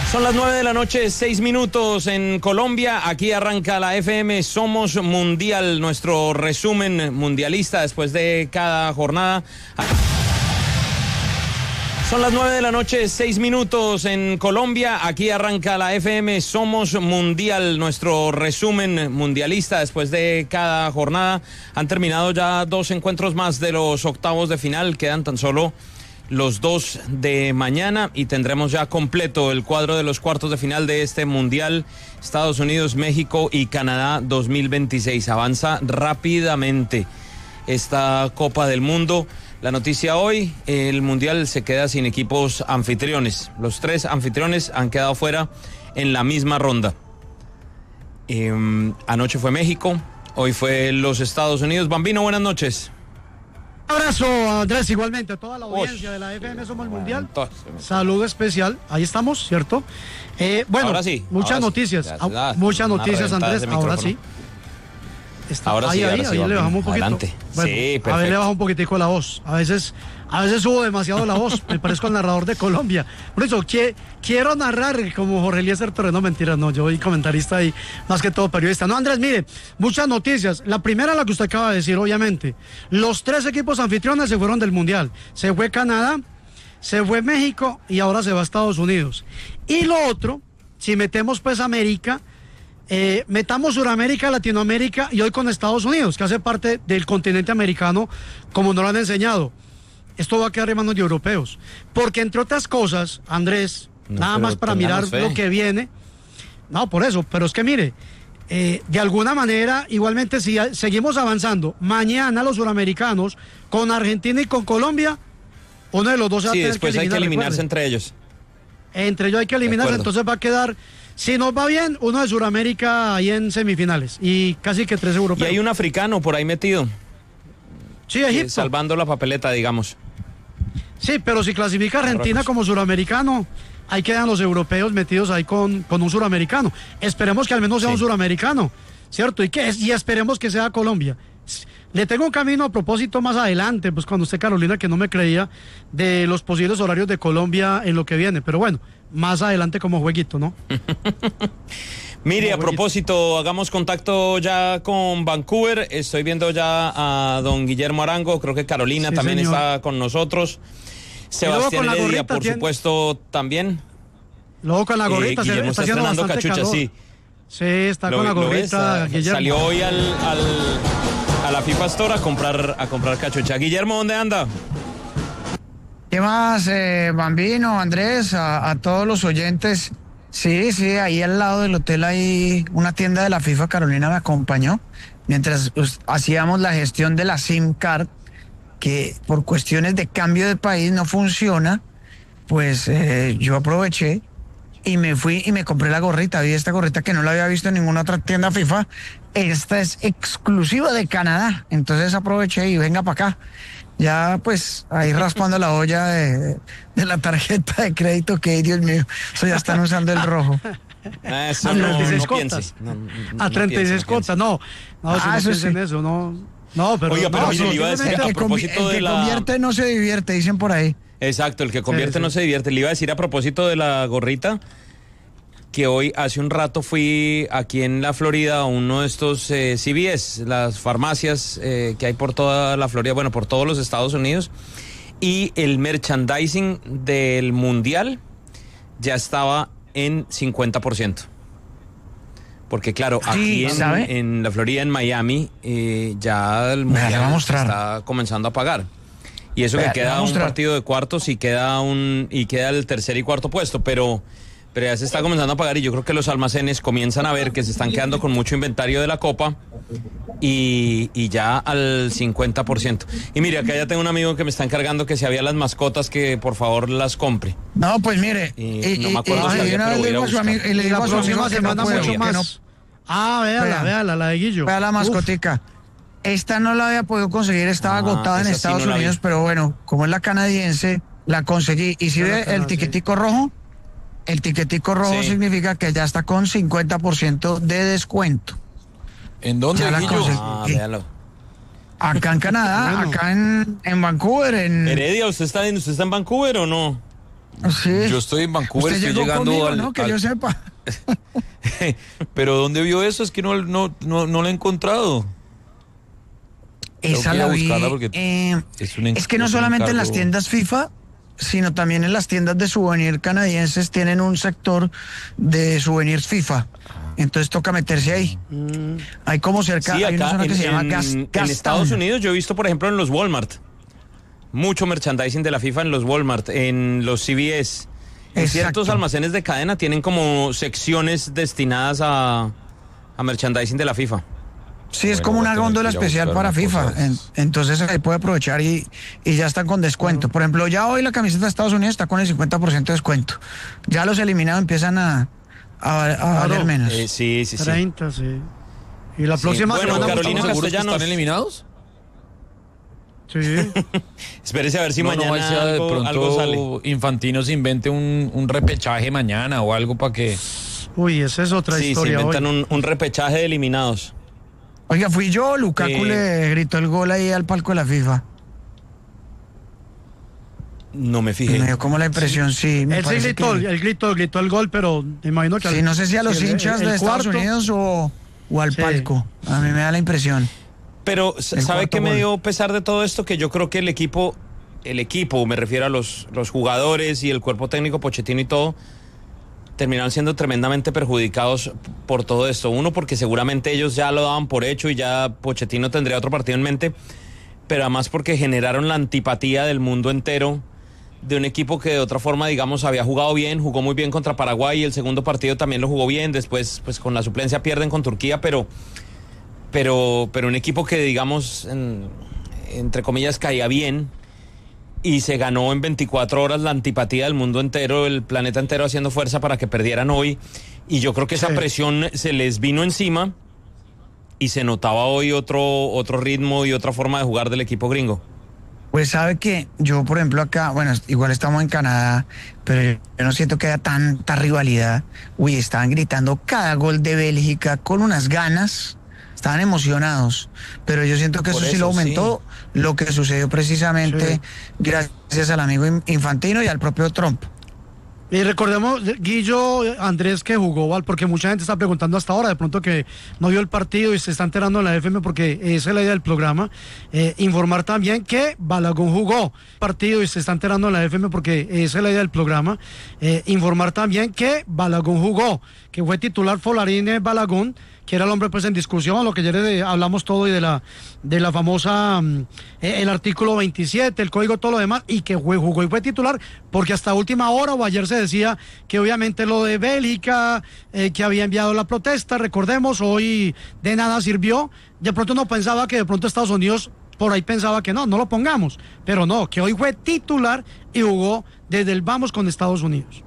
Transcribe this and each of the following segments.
Son las 9 de la noche, 6 minutos en Colombia. Aquí arranca la FM Somos Mundial, nuestro resumen mundialista después de cada jornada. Son las 9 de la noche, 6 minutos en Colombia. Aquí arranca la FM Somos Mundial, nuestro resumen mundialista después de cada jornada. Han terminado ya 2 encuentros más de los octavos de final. Quedan tan solo los 2 de mañana y tendremos ya completo el cuadro de los cuartos de final de este Mundial Estados Unidos, México y Canadá 2026. Avanza rápidamente esta Copa del Mundo. La noticia hoy, el Mundial se queda sin equipos anfitriones. Los 3 anfitriones han quedado fuera en la misma ronda. Anoche fue México, hoy fue los Estados Unidos. Bambino, buenas noches. Un abrazo, Andrés, igualmente a toda la audiencia de la FM Somos Mundial. Saludo especial, ahí estamos, ¿cierto? Bueno, ahora sí, muchas noticias, muchas noticias, Andrés, ahora sí. Ahora sí, ahí le bajamos un poquito. Adelante. Bueno, sí, perfecto. A ver, le bajo un poquitico la voz. A veces subo demasiado la voz. Me parezco al narrador de Colombia. Por eso, quiero narrar como Jorge Eliezer, pero no, mentira, no. Yo soy comentarista y más que todo periodista. No, Andrés, mire, muchas noticias. La primera, la que usted acaba de decir, obviamente. Los 3 equipos anfitriones se fueron del Mundial. Se fue Canadá, se fue México y ahora se va a Estados Unidos. Y lo otro, si metemos pues América, metamos Suramérica, Latinoamérica y hoy con Estados Unidos, que hace parte del continente americano, como nos lo han enseñado. Esto va a quedar en manos de europeos. Porque entre otras cosas, Andrés, nada más para mirar lo que viene. No, por eso, pero es que mire, de alguna manera, igualmente si seguimos avanzando, mañana los suramericanos, con Argentina y con Colombia, uno de los dos se va a tener después que eliminar, hay que eliminarse entre ellos. Entre ellos hay que eliminarse, entonces va a quedar... Si nos va bien, uno de Sudamérica ahí en semifinales y casi que 3 europeos. Y hay un africano por ahí metido. Sí, Egipto. Salvando la papeleta, digamos. Sí, pero si clasifica Argentina como suramericano, ahí quedan los europeos metidos ahí con un suramericano. Esperemos que al menos sea un suramericano, ¿cierto? Y esperemos que sea Colombia. Le tengo un camino a propósito más adelante, pues cuando usted, Carolina, que no me creía, de los posibles horarios de Colombia en lo que viene. Pero bueno, más adelante como jueguito, ¿no? Mire, a propósito, hagamos contacto ya con Vancouver. Estoy viendo ya a don Guillermo Arango. Creo que Carolina también está con nosotros. Sebastián Heredia, por supuesto, también. Luego con la gorrita. Guillermo está estrenando cachucha, calor. Sí. Sí, está con la gorrita, Guillermo. Salió hoy a la FIFA Store a comprar cachucha. Guillermo, ¿dónde anda? ¿Qué más, Bambino, Andrés, a todos los oyentes? Sí, ahí al lado del hotel hay una tienda de la FIFA. Carolina me acompañó mientras hacíamos la gestión de la SIM card, que por cuestiones de cambio de país no funciona. Pues yo aproveché y me fui y me compré la gorrita. Vi esta gorrita que no la había visto en ninguna otra tienda FIFA. Esta es exclusiva de Canadá, entonces aproveché y venga para acá. Ya pues ahí raspando la olla de la tarjeta de crédito, que Dios mío, eso ya están usando el rojo. Eso a 36 cuotas. A 36 cuotas, no, eso sí. Eso, no, pero... Oiga, pero mire, le iba a decir a propósito de la... El que convierte no se divierte, dicen por ahí. Exacto, el que convierte no se divierte. Le iba a decir a propósito de la gorrita, que hoy, hace un rato, fui aquí en la Florida a uno de estos CVS, las farmacias que hay por toda la Florida, bueno, por todos los Estados Unidos, y el merchandising del Mundial ya estaba en 50%. Porque claro, aquí en la Florida, en Miami, ya el Mundial está comenzando a pagar. Y eso que queda un partido de cuartos y queda el tercer y cuarto puesto, pero ya se está comenzando a pagar, y yo creo que los almacenes comienzan a ver que se están quedando con mucho inventario de la Copa y ya al 50%. Y mire, acá ya tengo un amigo que me está encargando que si había las mascotas, que por favor las compre. No, pues mire, no me acuerdo si había, pero voy a ir a buscar. Y le digo a su amigo que no puedo, mucho más. Véala, la de Guillo. Vea la mascotica. Esta no la había podido conseguir, estaba agotada en Estados Unidos, pero bueno, como es la canadiense, la conseguí. Y si ve el tiquetico rojo, significa que ya está con 50% de descuento. ¿En dónde, Guillo? Véalo. Acá en Canadá, acá en Vancouver. Heredia, ¿usted está en Vancouver o no? Sí. Yo estoy en Vancouver, Usted estoy llegó llegando conmigo, ¿no? Que yo sepa. Pero ¿dónde vio eso? Es que no lo he encontrado. Esa Tengo que ir a la vi. buscarla porque Es que no solamente en las tiendas FIFA, sino también en las tiendas de souvenir canadienses tienen un sector de souvenirs FIFA. Entonces toca meterse ahí. Hay como cerca, Sí, hay una acá zona que se llama en Gastown. Estados Unidos yo he visto, por ejemplo, en los Walmart, mucho merchandising de la FIFA en los Walmart, en los CVS. En Exacto. ciertos almacenes de cadena tienen como secciones destinadas a merchandising de la FIFA. Sí, es Bueno, como voy a una tener góndola que ir a especial buscar para unas FIFA. cosas. Entonces ahí puede aprovechar y ya están con descuento. Por ejemplo, ya hoy la camiseta de Estados Unidos está con el 50% de descuento. Ya los eliminados empiezan a valer menos. Sí. 30, sí. Y la Sí. próxima Bueno, semana Carolina vamos a- ¿Seguros que Castellanos. están eliminados? Sí. Espérese a ver si No, mañana sea de algo sale. pronto Infantino se invente un repechaje mañana o algo para que... Uy, esa es otra Sí, se historia inventan hoy. un repechaje de eliminados. Oiga, fui yo, Lukaku le gritó el gol ahí al palco de la FIFA. No me Y fijé. me dio como la impresión, sí. Me Él sí parece gritó, que- él gritó el gol, pero me imagino que... Sí, no sé si a los sí, hinchas el de Estados cuarto. Unidos o al Sí. palco. A mí me da la impresión. Pero El ¿sabe cuarto qué me gol. dio pesar de todo esto? Que yo creo que el equipo, me refiero a los jugadores y el cuerpo técnico, Pochettino y todo, terminaron siendo tremendamente perjudicados por todo esto. Uno, porque seguramente ellos ya lo daban por hecho y ya Pochettino tendría otro partido en mente, pero además porque generaron la antipatía del mundo entero de un equipo que de otra forma, digamos, había jugado bien, jugó muy bien contra Paraguay y el segundo partido también lo jugó bien, después pues con la suplencia pierden con Turquía, pero un equipo que, digamos, entre comillas, caía bien y se ganó en 24 horas la antipatía del mundo entero, el planeta entero haciendo fuerza para que perdieran hoy. Y yo creo que esa Sí. presión se les vino encima y se notaba hoy otro ritmo y otra forma de jugar del equipo gringo. Pues sabe que yo, por ejemplo, acá, bueno, igual estamos en Canadá, pero yo no siento que haya tanta rivalidad. Uy, estaban gritando cada gol de Bélgica con unas ganas, estaban emocionados, pero yo siento que Por eso sí eso, lo aumentó, lo que sucedió precisamente Sí. gracias al amigo Infantino y al propio Trump. Y recordemos, Guillo, Andrés, que jugó, Val, porque mucha gente está preguntando hasta ahora, de pronto que no vio el partido y se está enterando en la FM, porque esa es la idea del programa. Informar también que Balogun jugó partido y se está enterando en la FM, porque esa es la idea del programa. Informar también que Balogun jugó, que fue titular Folarin Balogun, que era el hombre pues en discusión, lo que ayer hablamos todo y de la famosa, el artículo 27, el código, todo lo demás, y que jugó y fue titular, porque hasta última hora o ayer se decía que obviamente lo de Bélgica, que había enviado la protesta, recordemos, hoy de nada sirvió, de pronto uno pensaba que de pronto Estados Unidos por ahí pensaba que no lo pongamos, pero no, que hoy fue titular y jugó desde el vamos con Estados Unidos.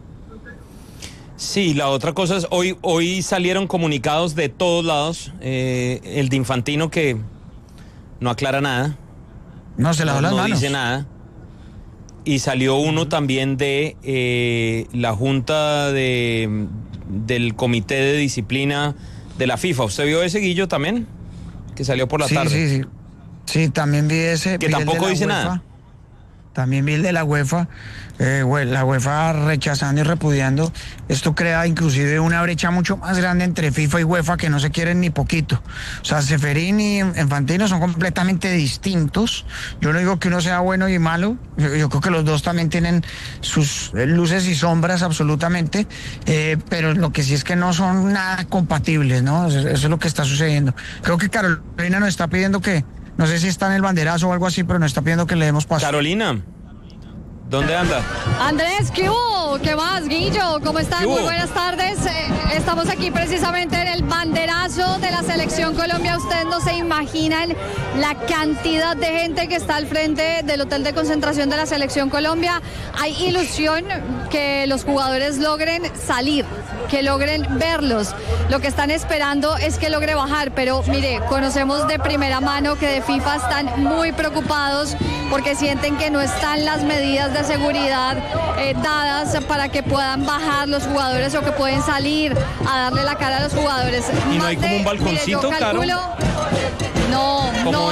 Sí, la otra cosa es, hoy salieron comunicados de todos lados, el de Infantino que no aclara nada, No, se lavó las no manos. dice nada, y salió uno también de la junta del comité de disciplina de la FIFA. ¿Usted vio ese, Guillo, también? Que salió por la Sí, tarde. sí. Sí, también vi ese. Que vi el de tampoco la dice UEFA. nada. También vi el de la UEFA, la UEFA rechazando y repudiando. Esto crea inclusive una brecha mucho más grande entre FIFA y UEFA que no se quieren ni poquito. O sea, Ceferini y Infantino son completamente distintos. Yo no digo que uno sea bueno y malo. Yo creo que los dos también tienen sus luces y sombras absolutamente. Pero lo que sí es que no son nada compatibles, ¿no? Eso es lo que está sucediendo. Creo que Carolina nos está pidiendo que... No sé si está en el banderazo o algo así, pero nos está pidiendo que le demos paso. Carolina, ¿dónde anda? Andrés, ¿qué hubo? ¿Qué más, Guillo? ¿Cómo están? ¿Qué hubo? Muy buenas tardes. Estamos aquí precisamente en el banderazo de la Selección Colombia. Ustedes no se imaginan la cantidad de gente que está al frente del hotel de concentración de la Selección Colombia. Hay ilusión que los jugadores logren salir, que logren verlos. Lo que están esperando es que logre bajar, pero mire, conocemos de primera mano que de FIFA están muy preocupados porque sienten que no están las medidas de seguridad dadas para que puedan bajar los jugadores o que pueden salir a darle la cara a los jugadores. ¿Y no hay como un balconcito, mire, yo calculo, No,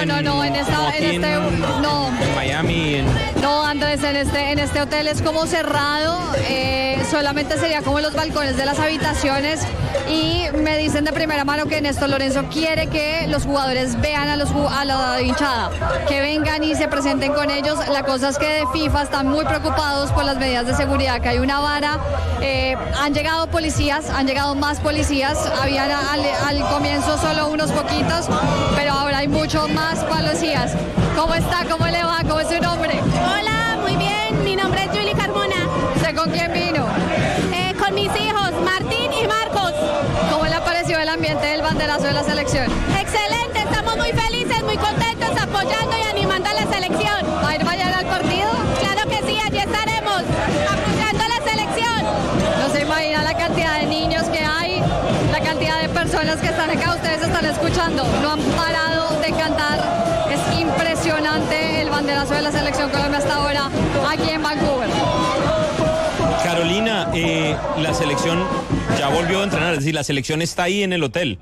en Miami. No, Andrés, en este hotel es como cerrado, solamente sería como los balcones de las habitaciones y me dicen de primera mano que Néstor Lorenzo quiere que los jugadores vean a la hinchada, que vengan y se presenten con ellos. La cosa es que de FIFA están muy preocupados por las medidas de seguridad, que hay una vara, han llegado más policías, habían al comienzo solo unos poquitos, pero ahora hay mucho más policías. ¿Cómo está? ¿Cómo le va? ¿Cómo es su nombre? Hola, muy bien, mi nombre es Julie Carmona. ¿Usted con quién vino? Con mis hijos, Martín y Marcos. ¿Cómo le ha parecido el ambiente del banderazo de la selección? Excelente, estamos muy felices, muy contentos, apoyando y animando a la selección. ¿Va a ir mañana al partido? Claro que sí, allí estaremos, apoyando a la selección. No se imagina la cantidad de niños que hay, la cantidad de personas que están acá, ustedes están escuchando, no han parado de cantar. Es impresionante el banderazo de la selección Colombia hasta ahora aquí en Vancouver. Carolina, la selección ya volvió a entrenar, es decir, la selección está ahí en el hotel.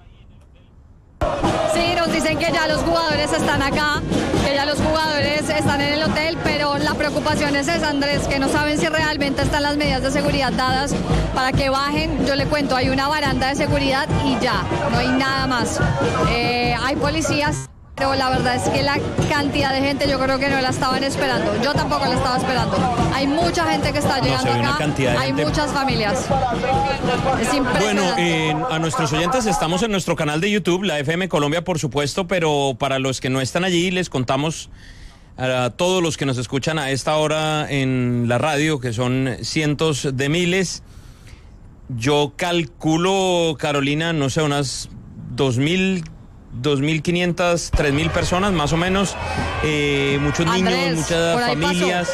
Sí, nos dicen que ya los jugadores están acá, que ya los jugadores están en el hotel, pero la preocupación es esa, Andrés, que no saben si realmente están las medidas de seguridad dadas para que bajen. Yo le cuento, hay una baranda de seguridad y ya, no hay nada más. Hay policías, pero la verdad es que la cantidad de gente yo creo que no la estaban esperando. Yo tampoco la estaba esperando. Hay mucha gente que está llegando acá, hay muchas familias. Es impresionante. Bueno, a nuestros oyentes estamos en nuestro canal de YouTube, la FM Colombia, por supuesto, pero para los que no están allí les contamos a todos los que nos escuchan a esta hora en la radio, que son cientos de miles. Yo calculo, Carolina, no sé, unas 2.500, 3.000 personas más o menos, muchos Andrés, niños, muchas familias.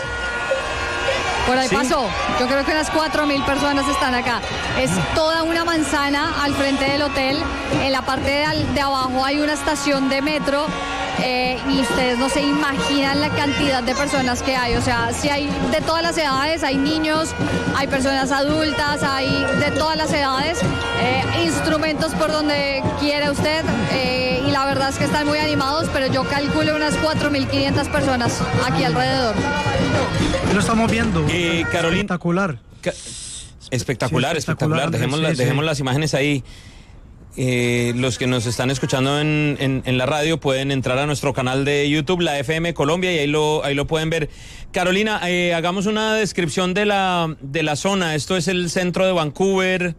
Por ahí ¿Sí? pasó, yo creo que unas 4.000 personas están acá. Es toda una manzana al frente del hotel, en la parte de abajo hay una estación de metro. Y ustedes no se imaginan la cantidad de personas que hay, o sea, si hay de todas las edades, hay niños, hay personas adultas, hay de todas las edades, instrumentos por donde quiera usted, y la verdad es que están muy animados, pero yo calculo unas 4.500 personas aquí alrededor. Lo estamos viendo. Carolina, Espectacular. Espectacular. Andrés, Dejemos las imágenes ahí. Los que nos están escuchando en la radio pueden entrar a nuestro canal de YouTube, la FM Colombia, y ahí lo pueden ver. Carolina, hagamos una descripción de la zona. ¿Esto es el centro de Vancouver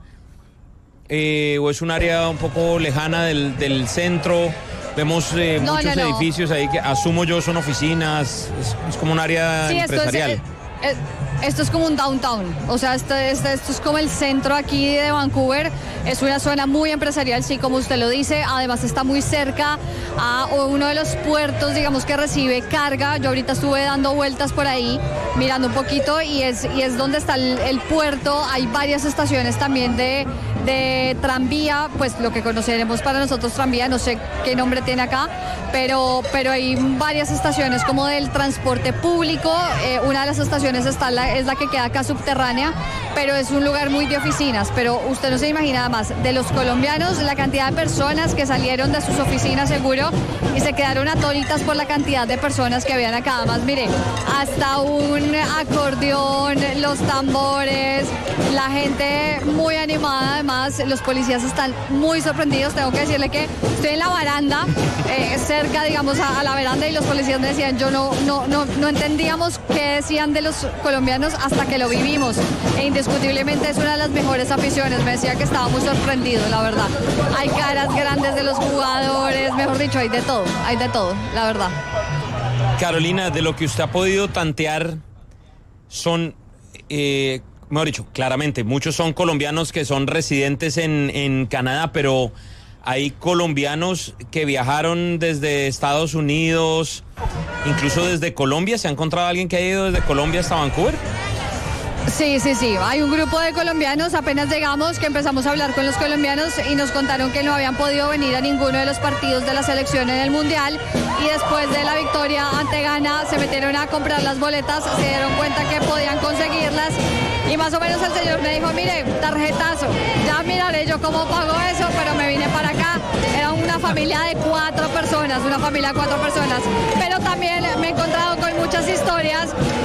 o es un área un poco lejana del centro? Vemos muchos edificios ahí que asumo yo son oficinas, es como un área empresarial. Esto es como un downtown, o sea, esto es como el centro aquí de Vancouver, es una zona muy empresarial, sí, como usted lo dice, además está muy cerca a uno de los puertos, digamos, que recibe carga. Yo ahorita estuve dando vueltas por ahí, mirando un poquito, y es donde está el puerto. Hay varias estaciones también de tranvía, pues lo que conoceremos para nosotros tranvía, no sé qué nombre tiene acá, pero hay varias estaciones como del transporte público. Una de las estaciones es la que queda acá subterránea, pero es un lugar muy de oficinas. Pero usted no se imagina, además, de los colombianos, la cantidad de personas que salieron de sus oficinas seguro y se quedaron atónitas por la cantidad de personas que habían acá. Además, mire, hasta un acordeón, los tambores, la gente muy animada. Además, los policías están muy sorprendidos. Tengo que decirle que estoy en la baranda, cerca, digamos, a la veranda, y los policías me decían, yo no entendíamos qué decían de los colombianos hasta que lo vivimos. E indiscutiblemente es una de las mejores aficiones. Me decía que estaba muy sorprendido, la verdad. Hay caras grandes de los jugadores, mejor dicho, hay de todo, la verdad. Carolina, de lo que usted ha podido tantear, son, mejor dicho, claramente, muchos son colombianos que son residentes en Canadá, pero hay colombianos que viajaron desde Estados Unidos, incluso desde Colombia. ¿Se ha encontrado alguien que ha ido desde Colombia hasta Vancouver? Sí, hay un grupo de colombianos, apenas llegamos, que empezamos a hablar con los colombianos y nos contaron que no habían podido venir a ninguno de los partidos de la selección en el Mundial, y después de la victoria ante Ghana se metieron a comprar las boletas, se dieron cuenta que podían conseguirlas y más o menos el señor me dijo, mire, tarjetazo, ya miraré yo cómo pago eso, pero me vine para acá. Era una familia de 4 personas, pero también me he encontrado con muchas historias